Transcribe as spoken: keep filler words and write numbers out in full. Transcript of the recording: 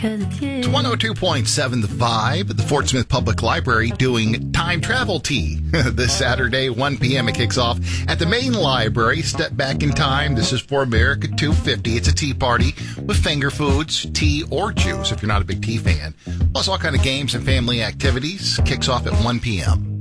'cause it's you. It's one oh two point seven The Vibe at the Fort Smith Public Library doing Time Travel Tea. This Saturday, one p.m. it kicks off at the main library. Step back in time. This is for America two fifty. It's a tea party with finger foods, tea, or juice if you're not a big tea fan. Plus all kind of games and family activities. Kicks off at one p.m.